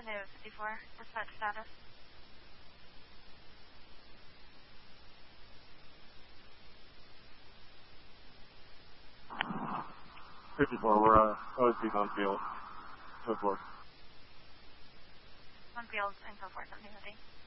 Avenue 54, dispatch status. 54, we're OSB's on field. So forth. On field, info 417.